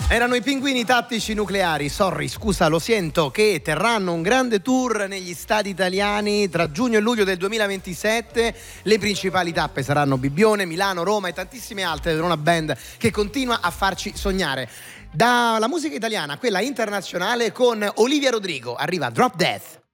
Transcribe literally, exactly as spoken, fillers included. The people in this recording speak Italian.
Erano i Pinguini Tattici Nucleari, sorry, scusa, lo sento, che terranno un grande tour negli stadi italiani tra giugno e luglio del duemilaventisette. Le principali tappe saranno Bibbione, Milano, Roma e tantissime altre. È una band che continua a farci sognare. Dalla musica italiana a quella internazionale, con Olivia Rodrigo arriva Drop Death.